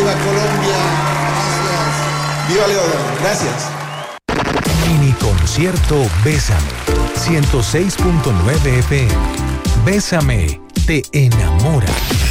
Viva Colombia. Gracias. Viva Leodán. Gracias. Mini concierto Bésame, 106.9 FM. Bésame, te enamora.